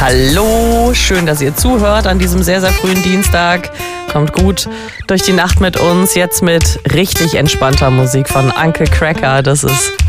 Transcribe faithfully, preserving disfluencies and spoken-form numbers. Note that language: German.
Hallo, schön, dass ihr zuhört an diesem sehr, sehr frühen Dienstag. Kommt gut durch die Nacht mit uns, jetzt mit richtig entspannter Musik von Uncle Cracker. Das ist